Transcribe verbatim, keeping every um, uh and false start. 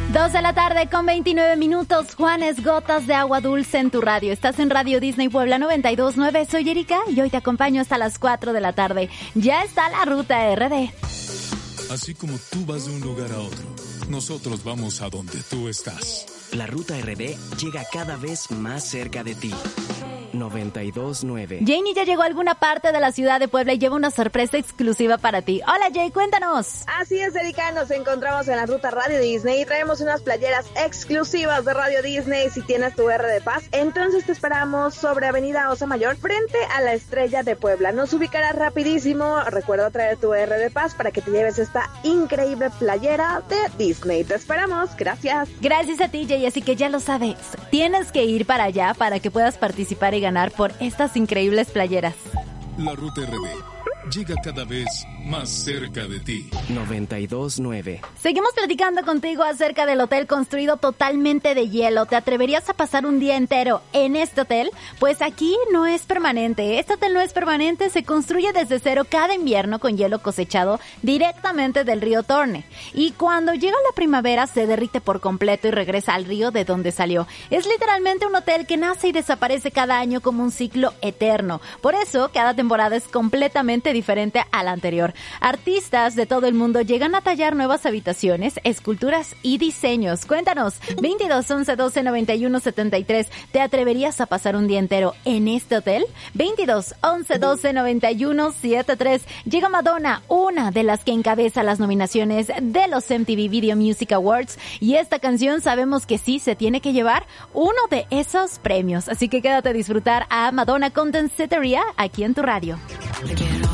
Dos de la tarde con veintinueve minutos. Juanes, gotas de agua dulce en tu radio. Estás en Radio Disney Puebla noventa y dos punto nueve. Soy Erika y hoy te acompaño hasta las cuatro de la tarde. Ya está la Ruta R D. Así como tú vas de un lugar a otro, nosotros vamos a donde tú estás. La Ruta R D llega cada vez más cerca de ti. noventa y dos punto nueve. Janie ya llegó a alguna parte de la ciudad de Puebla y lleva una sorpresa exclusiva para ti. Hola Jay, cuéntanos. Así es, Erika, nos encontramos en la Ruta Radio Disney y traemos unas playeras exclusivas de Radio Disney. Si tienes tu R de Paz, entonces te esperamos sobre Avenida Osa Mayor, frente a la Estrella de Puebla. Nos ubicarás rapidísimo. Recuerda traer tu R de Paz para que te lleves esta increíble playera de Disney. Te esperamos, gracias. Gracias a ti, Jay, así que ya lo sabes. Tienes que ir para allá para que puedas participar y ganar por estas increíbles playeras. La Ruta R D llega cada vez más cerca de ti. noventa y dos punto nueve. Seguimos platicando contigo acerca del hotel construido totalmente de hielo. ¿Te atreverías a pasar un día entero en este hotel? Pues aquí no es permanente. Este hotel no es permanente, se construye desde cero cada invierno con hielo cosechado directamente del río Torne. Y cuando llega la primavera se derrite por completo y regresa al río de donde salió. Es literalmente un hotel que nace y desaparece cada año como un ciclo eterno. Por eso, cada temporada es completamente diferente a la anterior. Artistas de todo el mundo llegan a tallar nuevas habitaciones, esculturas y diseños. Cuéntanos, veintidós, once, doce, noventa y uno, setenta y tres. ¿Te atreverías a pasar un día entero en este hotel? veintidós, once, doce, noventa y uno, setenta y tres. Llega Madonna, una de las que encabeza las nominaciones de los M T V Video Music Awards, y esta canción sabemos que sí se tiene que llevar uno de esos premios. Así que quédate a disfrutar a Madonna con Danceteria aquí en tu radio.